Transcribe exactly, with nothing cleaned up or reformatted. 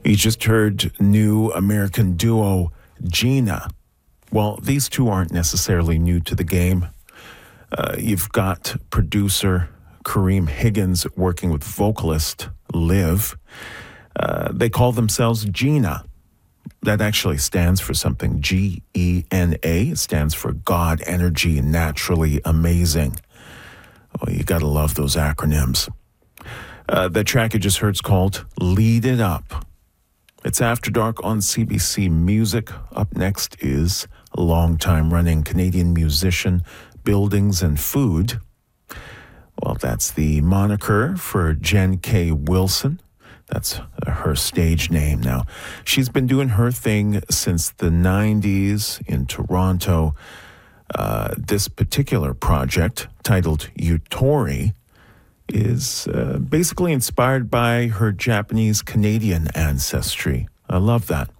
You just heard new American duo Gina. Well, these two aren't necessarily new to the game. Uh, you've got producer Kareem Higgins working with vocalist Liv. Uh, they call themselves Gina. That actually stands for something. G E N A. It stands for God, Energy, Naturally Amazing. Oh, you gotta love those acronyms. Uh, the track you just heard is called Lead It Up. It's After Dark on C B C Music. Up next is a long-time running Canadian musician, Buildings and Food. Well, that's the moniker for Jen K. Wilson. That's her stage name now. She's been doing her thing since the nineties in Toronto. Uh, this particular project, titled Utori, is uh, basically inspired by her Japanese-Canadian ancestry. I love that.